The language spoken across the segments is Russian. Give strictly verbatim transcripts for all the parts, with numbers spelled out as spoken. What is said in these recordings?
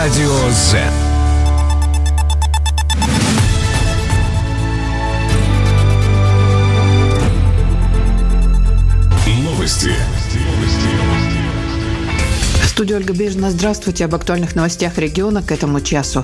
Радио Z. Новости. В студии Ольга Бежина. Здравствуйте. Об актуальных новостях региона к этому часу.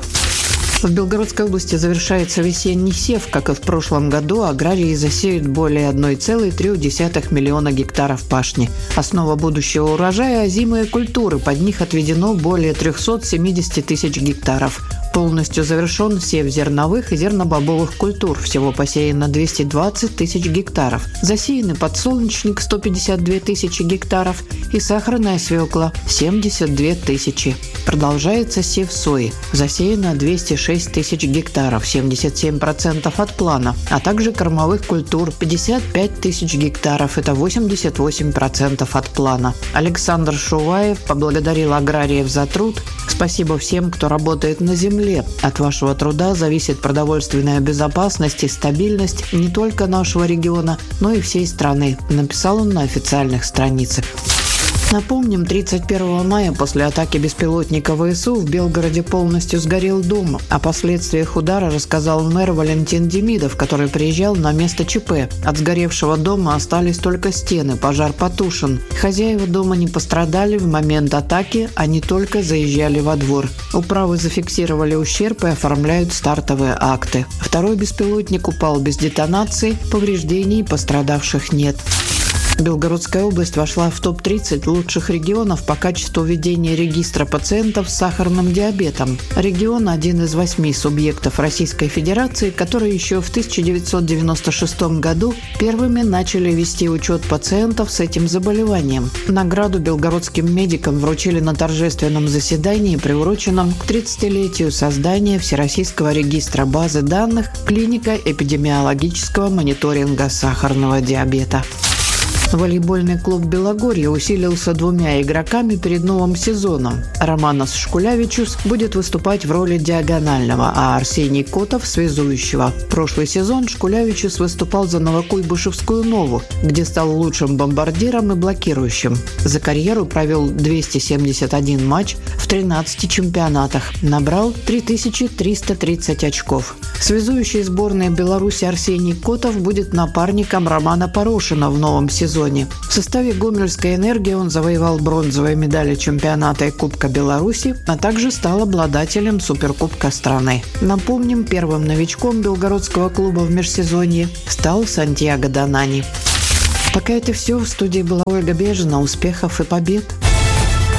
В Белгородской области завершается весенний сев. Как и в прошлом году, аграрии засеют более одна целая три десятых миллиона гектаров пашни. Основа будущего урожая – озимые культуры. Под них отведено более триста семьдесят тысяч гектаров. Полностью завершен сев зерновых и зернобобовых культур. Всего посеяно двести двадцать тысяч гектаров. Засеяны подсолнечник – сто пятьдесят две тысячи гектаров и сахарная свекла – семьдесят две тысячи. Продолжается сев сои. Засеяно двести шесть тысяч гектаров, семьдесят семь процентов от плана, а также кормовых культур – пятьдесят пять тысяч гектаров, это восемьдесят восемь процентов от плана. Александр Шуваев поблагодарил аграриев за труд. Спасибо всем, кто работает на земле. От вашего труда зависит продовольственная безопасность и стабильность не только нашего региона, но и всей страны, написал он на официальных страницах. Напомним, тридцать первого мая после атаки беспилотника ВСУ в Белгороде полностью сгорел дом. О последствиях удара рассказал мэр Валентин Демидов, который приезжал на место ЧП. От сгоревшего дома остались только стены, пожар потушен. Хозяева дома не пострадали в момент атаки, они только заезжали во двор. Управы зафиксировали ущерб и оформляют стартовые акты. Второй беспилотник упал без детонации, повреждений пострадавших нет. Белгородская область вошла в топ тридцать лучших регионов по качеству ведения регистра пациентов с сахарным диабетом. Регион – один из восьми субъектов Российской Федерации, которые еще в тысяча девятьсот девяносто шестом году первыми начали вести учет пациентов с этим заболеванием. Награду белгородским медикам вручили на торжественном заседании, приуроченном к тридцатилетию создания Всероссийского регистра базы данных клиника эпидемиологического мониторинга сахарного диабета. Волейбольный клуб «Белогорье» усилился двумя игроками перед новым сезоном. Романос Шкулявичус будет выступать в роли диагонального, а Арсений Котов – связующего. Прошлый сезон Шкулявичус выступал за Новокуйбышевскую Нову, где стал лучшим бомбардиром и блокирующим. За карьеру провел двести семьдесят один матч в тринадцати чемпионатах, набрал три тысячи триста тридцать очков. Связующий сборной Беларуси Арсений Котов будет напарником Романа Порошина в новом сезоне. В составе Гомельской энергии он завоевал бронзовые медали чемпионата и Кубка Беларуси, а также стал обладателем Суперкубка страны. Напомним, первым новичком белгородского клуба в межсезонье стал Сантьяго Донани. Пока это все. В студии была Ольга Бежина. Успехов и побед!